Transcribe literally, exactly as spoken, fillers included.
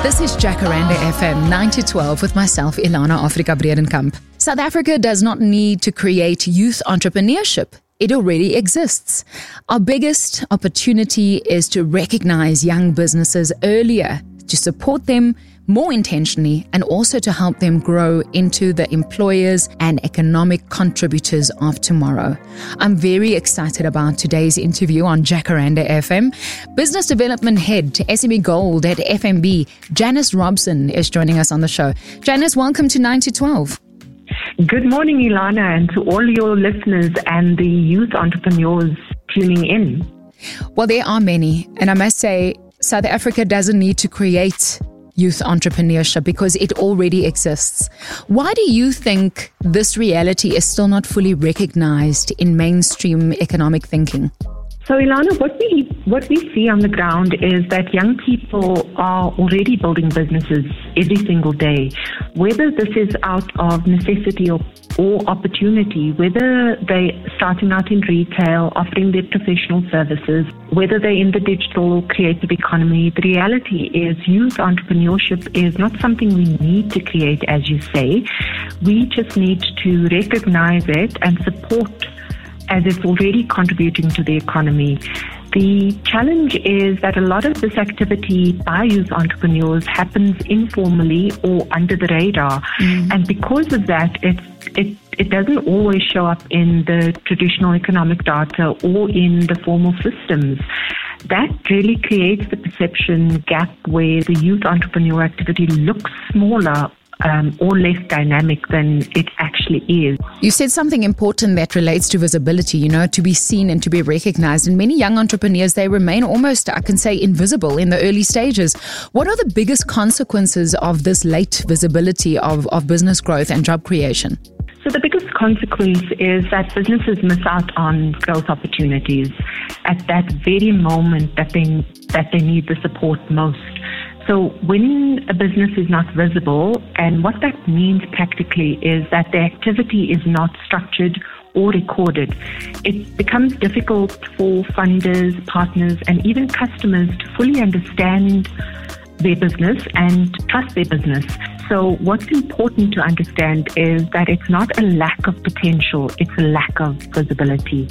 This is Jacaranda F M nine to twelve with myself, Ilana Afrika Bredenkamp. South Africa does not need to create youth entrepreneurship. It already exists. Our biggest opportunity is to recognize young businesses earlier, to support them more intentionally, and also to help them grow into the employers and economic contributors of tomorrow. I'm very excited about today's interview on Jacaranda F M. Business Development Head to S M E Gold at F N B, Janice Robson, is joining us on the show. Janice, welcome to nine to twelve. Good morning, Ilana, and to all your listeners and the youth entrepreneurs tuning in. Well, there are many, and I must say, South Africa doesn't need to create youth entrepreneurship because it already exists. Why do you think this reality is still not fully recognized in mainstream economic thinking? So, Ilana, what we what we see on the ground is that young people are already building businesses every single day, whether this is out of necessity or, or opportunity, whether they're starting out in retail, offering their professional services, whether they're in the digital or creative economy. The reality is youth entrepreneurship is not something we need to create, as you say. We just need to recognize it and support as it's already contributing to the economy. The challenge is that a lot of this activity by youth entrepreneurs happens informally or under the radar. Mm. And because of that, it, it, it doesn't always show up in the traditional economic data or in the formal systems. That really creates the perception gap where the youth entrepreneur activity looks smaller Um, or less dynamic than it actually is. You said something important that relates to visibility, you know, to be seen and to be recognized. And many young entrepreneurs, they remain almost, I can say, invisible in the early stages. What are the biggest consequences of this late visibility of, of business growth and job creation? So the biggest consequence is that businesses miss out on growth opportunities at that very moment that they, that they need the support most. So when a business is not visible, and what that means practically is that the activity is not structured or recorded, it becomes difficult for funders, partners, and even customers to fully understand their business and trust their business. So what's important to understand is that it's not a lack of potential, it's a lack of visibility.